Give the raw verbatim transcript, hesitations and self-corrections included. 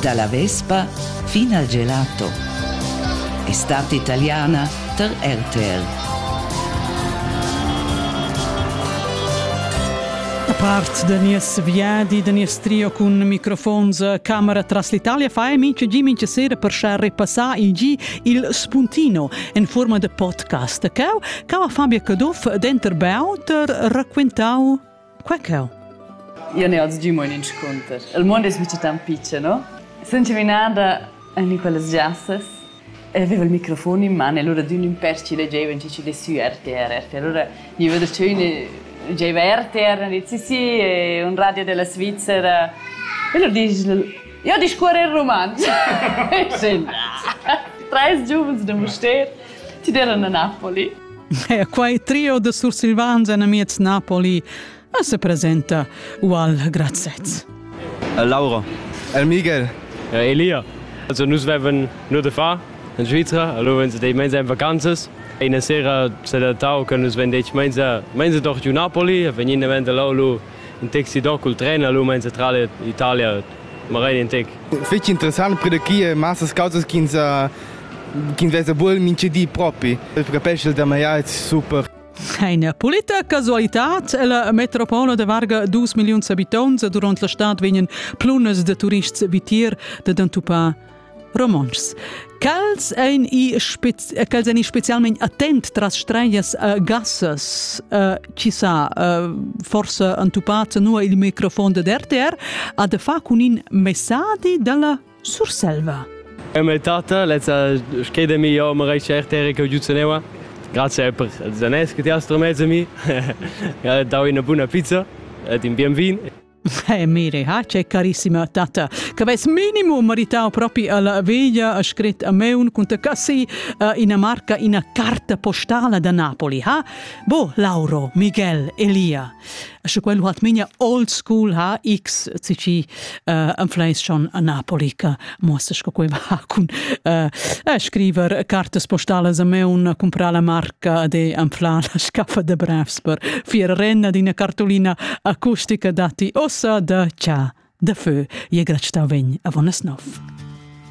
Dalla Vespa fin al gelato. Estate italiana ter R T L. A part de nies viadi, de nies trio con microfons camera tras l'Italia, fa mince gi mince sera per scher ripassar il gi il spuntino in forma de podcast. Cau, cau a Fabia Cadoff denter Beauter racquentau qua cau. Io ne ho già molto in sconter. Il mondo è invece tan piccolo, no? Sono camminata in quelle giassas e avevo il microfono in mano e allora di un imperci leggevo in cici le su R T R. R T R. Allora io vedo c'è leggevo R T R e dice sì sì, è un radio della Svizzera. E allora dice, io di scuola il romanzo. E dice, tre giovani da Muster ci erano a Napoli. E quai trio de Sur Silvanza in amiez Napoli si presenta Ual Grazez. Laura. El Miguel. Ja, Elia. Also nus werden nur de Fahr in Schweizer, also wenn sie die meinen in Vakanzes. Eine sera se da tau können wenn ich meinen meinen doch ju Napoli, wenn ihnen wenn der Laulu in Texi doc col treno, lo meinen centrale Italia, ma rein in Tec. Feci interessant per qui massas causas quinza quinza buol mince di propi. Il capesel da Maia è super. Eine polita casualitat, la metropola de varga dus milions abitants durant la stat venien plunes de turists vitier de dentupa romansch. Cals ein i spez cals ein i specialment attent tras streias uh, gassas uh, ci sa uh, forse antupat nu il microfono de R T R a de fa con in messadi dalla Surselva. E me tata lezza schede mi io ma R T R che giuzenewa. Grazie per Zanes che ti ha stromezzo mi. Ja, dau una buona pizza ed in bienvin. Eh, mire, ha, c'è carissima tata, che ves minimo maritao proprio alla veglia, ha scritto a me un conto cassi uh, in una marca, in una carta postale da Napoli, ha? Bo, Lauro, Miguel, Elia. Se quello hat minha old school, ha, x, cici, uh, influenza schon a Napoli, che mostra che quei va con uh, a scrivere carte postali a me un comprare la marca de inflana scaffa de Brevsper, fier renna di una cartolina acustica dati ossa da cia, da fö, je gracta vegn a vonas nov.